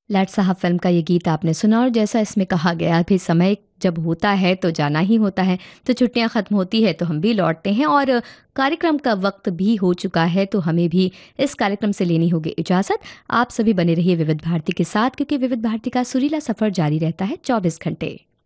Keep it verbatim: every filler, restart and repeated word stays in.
लाट साहब फिल्म का ये गीत आपने सुना और जैसा इसमें कहा गया, भी समय जब होता है तो जाना ही होता है, तो छुट्टियां ख़त्म होती है तो हम भी लौटते हैं और कार्यक्रम का वक्त भी हो चुका है, तो हमें भी इस कार्यक्रम से लेनी होगी इजाज़त। आप सभी बने रहिए विविध भारती के साथ, क्योंकि विविध भारती का सुरीला सफ़र जारी रहता है चौबीस घंटे।